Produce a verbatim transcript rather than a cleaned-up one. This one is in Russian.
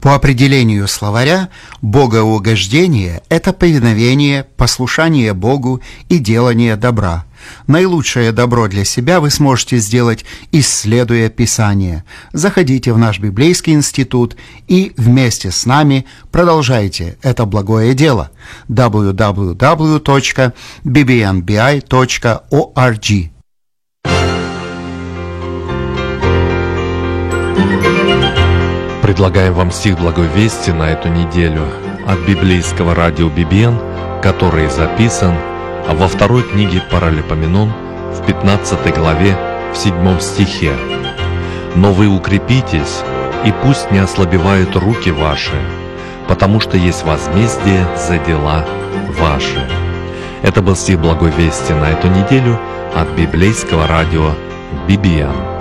По определению словаря, богоугождение – это повиновение, послушание Богу и делание добра. Наилучшее добро для себя вы сможете сделать, исследуя Писание. Заходите в наш библейский институт и вместе с нами продолжайте это благое дело. дабл ю дабл ю дабл ю точка би би эн би ай точка орг. Предлагаем вам стих Благой Вести на эту неделю от библейского радио би би эн, который записан во второй книге Паралипоменон в пятнадцатой главе в седьмом стихе. «Но вы укрепитесь, и пусть не ослабевают руки ваши, потому что есть возмездие за дела ваши». Это был стих Благой Вести на эту неделю от библейского радио би би эн.